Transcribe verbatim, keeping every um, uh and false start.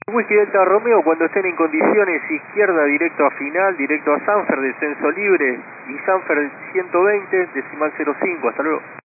Whisky Delta Romeo, cuando estén en condiciones, izquierda directo a final, directo a Sanfer, descenso libre, y Sanfer ciento veinte, decimal cero cinco, hasta luego.